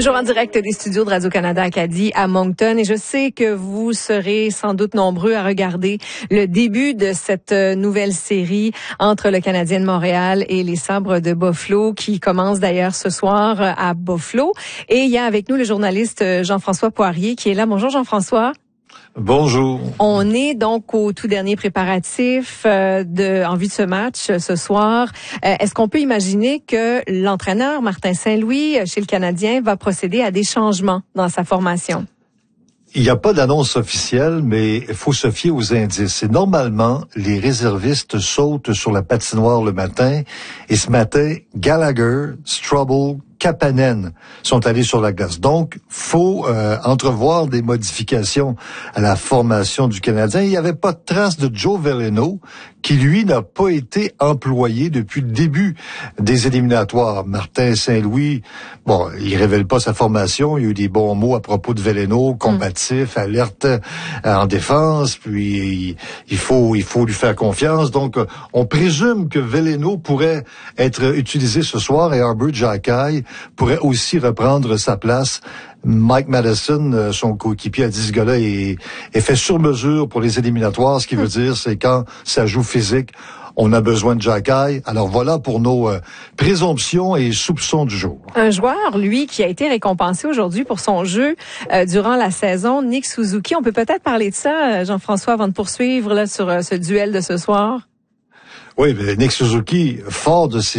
Toujours en direct des studios de Radio-Canada Acadie à Moncton, et je sais que vous serez sans doute nombreux à regarder le début de cette nouvelle série entre le Canadien de Montréal et les Sabres de Buffalo, qui commence d'ailleurs ce soir à Buffalo. Et il y a avec nous le journaliste Jean-François Poirier qui est là. Bonjour Jean-François. Bonjour. On est donc au tout dernier préparatif en vue de ce match ce soir. Est-ce qu'on peut imaginer que l'entraîneur Martin Saint-Louis chez le Canadien va procéder à des changements dans sa formation? Il n'y a pas d'annonce officielle, mais il faut se fier aux indices. Et normalement, les réservistes sautent sur la patinoire le matin. Et ce matin, Gallagher, Struble, Kapanen sont allés sur la glace. Donc, faut entrevoir des modifications à la formation du Canadien. Il n'y avait pas de trace de Joe Veleno, qui, lui, n'a pas été employé depuis le début des éliminatoires. Martin Saint-Louis, bon, il révèle pas sa formation. Il y a eu des bons mots à propos de Veleno, combatif, alerte en défense, puis il faut lui faire confiance. Donc, on présume que Veleno pourrait être utilisé ce soir et Arber Xhekaj pourrait aussi reprendre sa place. Mike Madison, son coéquipier, a dit ce gars-là est fait sur mesure pour les éliminatoires. Ce qui veut dire, c'est quand ça joue physique, on a besoin de Xhekaj. Alors voilà pour nos présomptions et soupçons du jour. Un joueur, lui, qui a été récompensé aujourd'hui pour son jeu durant la saison, Nick Suzuki. On peut peut-être parler de ça, Jean-François, avant de poursuivre là sur ce duel de ce soir. Oui, mais Nick Suzuki, fort de ses